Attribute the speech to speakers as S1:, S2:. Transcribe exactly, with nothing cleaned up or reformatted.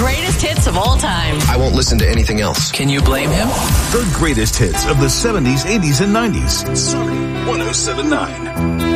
S1: greatest hits of all time.
S2: I won't listen to anything else.
S3: Can you blame him?
S4: The greatest hits of the seventies, eighties, and nineties. Sunny one oh seven point nine.